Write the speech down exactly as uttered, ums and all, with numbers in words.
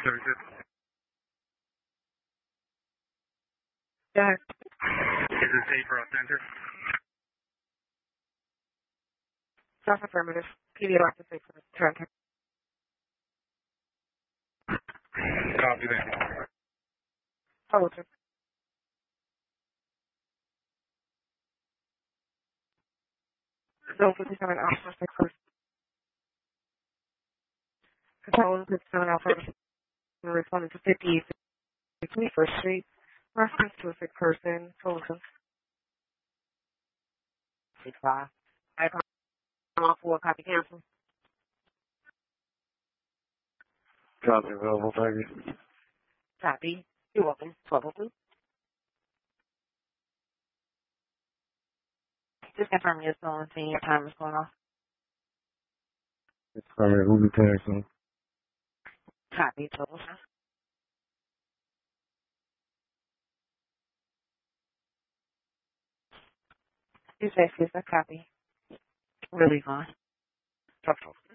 thirty-six. Yeah. Is it safe for us to enter? That's affirmative. P D elected safe for to enter. Copy that. Fullerton. Bill fifty-seven Alpha six first. Control fifty-seven Alpha responded to fifty twenty-first Street. Reference to a sick person. Fullerton. six five. I come off for copy cancel. Copy available, thank you. Copy. You're welcome. twelve oh two. Just confirm your phone and your time is going off. It's sorry, who be texting? Copy. Total. You say, please, a copy. Really fine. Total.